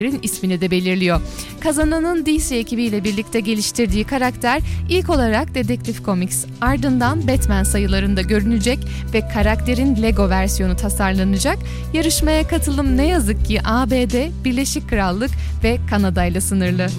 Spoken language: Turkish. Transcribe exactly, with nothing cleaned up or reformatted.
ismini de belirliyor. Kazananın D C ekibiyle birlikte geliştirdiği karakter ilk olarak Detective Comics, ardından Batman sayılarında görünecek ve karakterin Lego versiyonu tasarlanacak. Yarışmaya katılım ne yazık ki A B D, Birleşik Krallık ve Kanada ile sınırlı.